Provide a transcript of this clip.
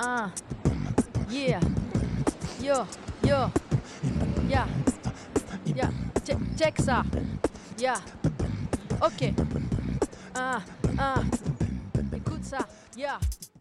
Ah, yeah, yo, yo, yeah, yeah, check ça, yeah, ok, ah, écoute ça, yeah.